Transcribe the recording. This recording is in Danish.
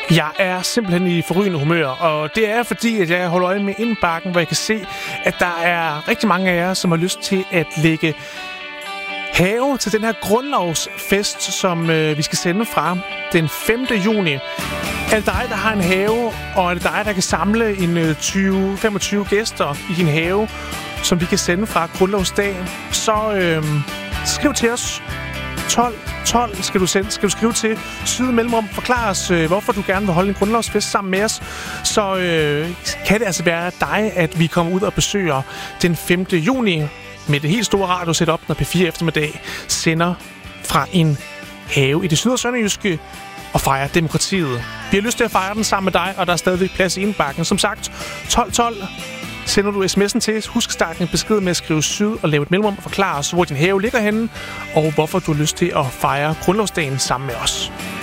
Jeg er simpelthen i forrygende humør, og det er fordi, at jeg holder øje med indbakken, hvor jeg kan se, at der er rigtig mange af jer, som har lyst til at lægge have til den her grundlovsfest, som vi skal sende fra den 5. juni. Er det dig, der har en have, og er det dig, der kan samle en 20-25 gæster i din have, som vi kan sende fra grundlovsdagen, så skriv til os. 12 skal du skrive til Syd Mellemrum. Forklar os, hvorfor du gerne vil holde en grundlovsfest sammen med os. Så kan det altså være dig, at vi kommer ud og besøger den 5. juni med det helt store radiosetup, når P4 eftermiddag sender fra en have i det syd- og sønderjyske og fejrer demokratiet. Vi har lyst til at fejre den sammen med dig, og der er stadigvæk plads i indbakken. Som sagt, 12 sender du sms'en til. Husk at starte en besked med at skrive syd og lave et mellemrum og forklare os, hvor din have ligger henne, og hvorfor du har lyst til at fejre grundlovsdagen sammen med os.